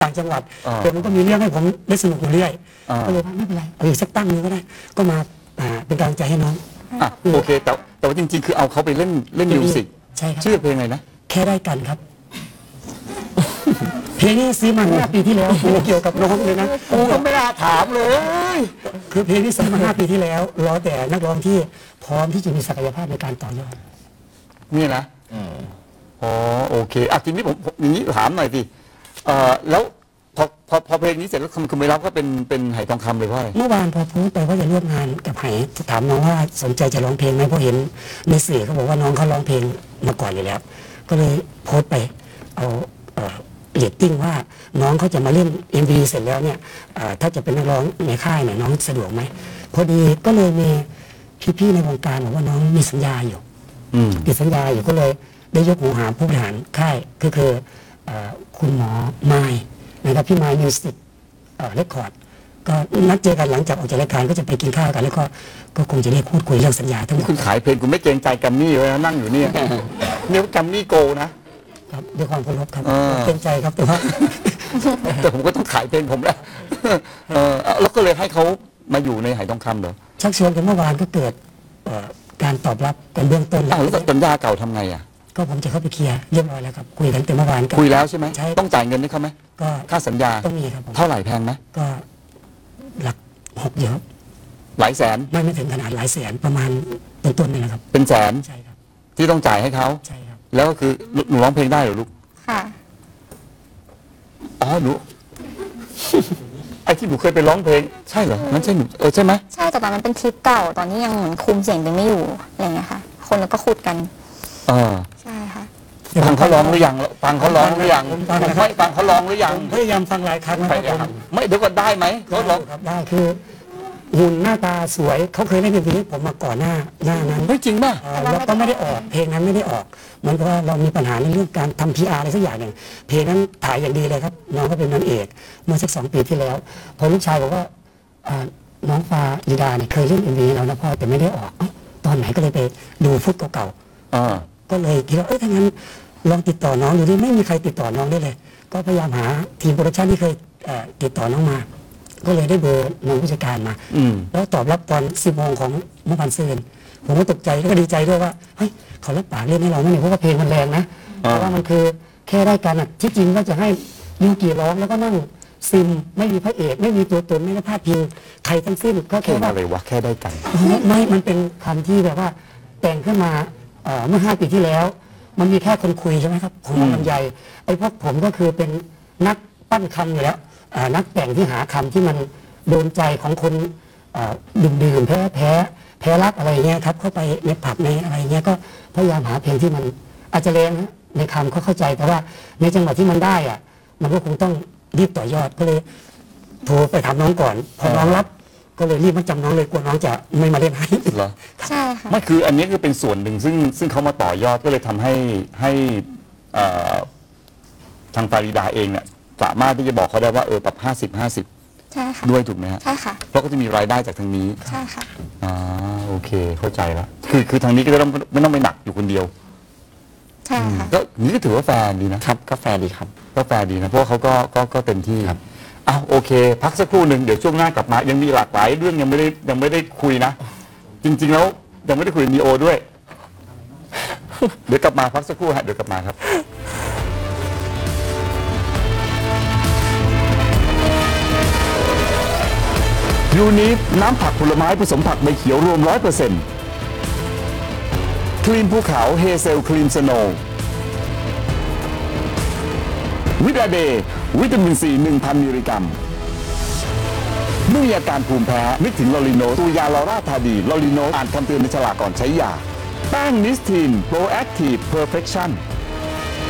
ต่างจังหวัดแต่มันก็มีเรื่องให้ผมได้สนุกอยู่เรื่อยก็เลยว่าไม่เป็นไรเอาอีกสักตั้งนึงก็ได้ก็มาเป็นกำลังใจให้น้องโอเคแต่ว่าจริงๆคือเอาเขาไปเล่นมิวสิกใช่ครับชื่อเพลงอะไรนะแค่ได้กันครับเพลงนี้ซื้อมา5 ปีที่แล้วเกี่ยวกับน้องเลยนะกูก็ไม่น่าถามเลยคือเพลงที่ซื้อมา5 ปีที่แล้วรอแต่นักร้องที่พร้อมที่จะมีศักยภาพในการต่อยอดนี่นะอ๋อโอเคทีนี้ผมอย่างนี้ถามหน่อยสิแล้วพอเพลงนี้เสร็จแล้วคุณไม่รับก็เป็นไหทองคำเลยเพราะอะไรเมื่อวานพอพูดไปว่าจะร่วมงานกับไหถามน้องว่าสนใจจะร้องเพลงไหมเพราะเห็นในสื่อเขาบอกว่าน้องเขาร้องเพลงมาก่อนอยู่แล้วก็เลยโพสต์ไปเอาเรตติ้งว่าน้องเขาจะมาเล่น MV เสร็จแล้วเนี่ยถ้าจะเป็นนักร้องในค่ายเนี่ยน้องสะดวกไหมพอดีก็เลยมีพี่ๆในวงการบอกว่าน้องมีสัญญาอยู่ติดสัญญาอยู่ก็เลยได้ยกหูหาผู้บริหารค่ายคือคุณหมอไมล์นะครับพี่ไมล์มิวสิกเรคคอร์ดก็นัดเจอกันหลังจากออกจากรายการก็จะไปกินข้าวกันแล้วก็คงจะได้พูดคุยเรื่องสัญญาทั้งหมดคุณขายเพลงคุณไม่เกรงใจแกมมี่เลยนะนั่งอยู่เนี่ยเนี่ยแกมมี่โกนะครับด้วยความเคารพครับเกรงใจครับแต่ผมก็ต้องขายเพลงผมแล้วแล้วก็เลยให้เขามาอยู่ในไหทองคำเหรอชักชวนกันเมื่อวานก็เกิดการตอบรับกันเบื้องต้นแล้วสัญญาเก่าทำไงก็ผมจะเข้าไปเคลียร์เรียบร้อยแล้วครับคุยกันแต่เมื่อวานคุยแล้วใช่ไหมต้องจ่ายเงินให้เขาไหมก็ค่าสัญญาต้องมีครับเท่าไหร่แพงไหมก็หลัก6เยอะหลายแสนไม่ถึงขนาดหลายแสนประมาณต้นๆนี่แหละครับเป็นแสนใช่ครับที่ต้องจ่ายให้เขาใช่ครับแล้วก็คือหนูร้องเพลงได้เหรอลูกค่ะหนูไอ้ที่หนูเคยไปร้องเพลงใช่เหรอนั่นใช่หนูใช่ไหมใช่แต่ตอนนั้นเป็นคลิปเก่าตอนนี้ยังเหมือนคุมเสียงตัวไม่อยู่อะไรเงี้ยค่ะคนแล้วก็ขุดกันใช่ค่ะฟังเขาร้องหรือยังฟังเขาร้องหรือยังไม่ฟังเขาร้องหรือยังพยายามฟังหลายครั้งนะครับไม่เดี๋ยวก่อนได้ไหมเขาร้องได้คือหุ่นหน้าตาสวยเขาเคยเล่นเพลงนี้ผมมาก่อนหน้านั้นไม่จริงป่ะแล้วก็ไม่ได้ออกเพลงนั้นไม่ได้ออกเหมือนกับว่าเรามีปัญหาในเรื่องการทำ PR อะไรสักอย่างหนึ่งเพลงนั้นถ่ายอย่างดีเลยครับน้องก็เป็นนางเอกเมื่อสัก2 ปีที่แล้วพอลูกชายบอกว่าน้องฟ้าลีดาเนี่ยเคยเล่น MV แล้วนะพ่อแต่ไม่ได้ออกตอนไหนก็เลยไปดูฟุตเก่าๆก็เลยคิดว่าถ้างั้นลองติดต่อน้องดูดิไม่มีใครติดต่อน้องได้เลยก็พยายามหาทีมโปรดักชันที่เคยติดต่อน้องมาก็เลยได้เบอร์น้องผู้จัดการมาแล้วตอบรับตอน10 โมงของเมื่อวันซืนผมก็ตกใจแล้วก็ดีใจด้วยว่าเฮ้ยเขารับปากเล่นให้เราไม่เนี่ยเพราะว่าเพลงมันแรงนะเพราะว่ามันคือแค่ได้กันที่จริงก็จะให้ยูกิร้องแล้วก็นั่งซิมไม่มีพระเอกไม่มีตัวตนไม่ได้พาดพิงใครทั้งสิ้นก็แค่ว่าอะไรวะแค่ได้กันไม่มันเป็นคำที่แบบว่าแต่งขึ้นมาเมื่อ5 ปีที่แล้วมันมีแค่คนคุยใช่ไหมครับของน้องลำไยไอ้พวกผมก็คือเป็นนักปั้นคำอยู่แล้วนักแต่งที่หาคำที่มันโดนใจของคนดื่มแพ้รักอะไรเงี้ยครับเข้าไปในผับในอะไรเงี้ยก็พยายามหาเพลงที่มันอาจจะแรงในคำเขาเข้าใจแต่ว่าในจังหวะที่มันได้มันก็คงต้องรีบต่อยอดก็เลยโทรไปถามน้องก่อนพอน้องรับก็เลยรีบมาจำน้องเลยกลัวน้องจะไม่มาเล่นให้เหรอใช่ค่ะไม่คืออันนี้คือเป็นส่วนหนึ่งซึ่งเขามาต่อยอดก็เลยทำให้ทางฟาริดาเองเนี่ยสามารถที่จะบอกเขาได้ว่าปรับ50-50 ใช่ค่ะด้วยถูกไหมฮะใช่ค่ะเพราะก็จะมีรายได้จากทางนี้ใช่ค่ะโอเคเข้าใจแล้วคือทางนี้ก็จะไม่ต้องไปหนักอยู่คนเดียวใช่ค่ะก็นี่ก็ถือว่าแฟร์ดีนะครับก็แฟร์ดีครับก็แฟร์ดีนะเพราะเขาก็เต็มที่ครับโอเคพักสักครู่หนึ่งเดี๋ยวช่วงหน้ากลับมายังมีหลากหลายเรื่องยังไม่ได้คุยนะจริงๆแล้วยังไม่ได้คุยนีโอด้วยเดี๋ยวกลับมาพักสักครู่ฮะเดี๋ยวกลับมาครับยูนิฟน้ำผักผลไม้ผสมผักใบเขียวรวม 100%ครีมภูเขาเฮเซลครีมสโนว์วิตาเดย์วิตามินซี 1,000 มิลลิกรัมเมื่อมีอาการภูมิแพ้นึกถึงลอริโนตัวยาลอราทาดีลอริโนอ่านคำเตือนในฉลากก่อนใช้ยาแป้งนิสทีนโปรแอคทีฟเพอร์เฟคชั่น